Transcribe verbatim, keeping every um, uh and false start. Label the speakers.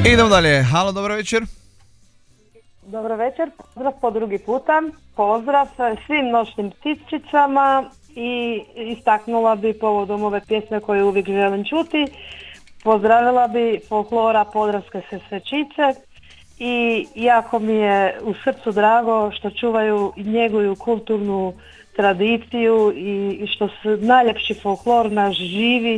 Speaker 1: Idemo dalje. Halo, dobro večer.
Speaker 2: Dobro večer, pozdrav po drugi puta, pozdrav svim noćnim ptičicama i istaknula bi povodom ove pjesme koju uvijek želim čuti. Pozdravila bi folklora Podravske Sesvečice i jako mi je u srcu drago što čuvaju i njeguju kulturnu tradiciju i što se najljepši folklor naš živi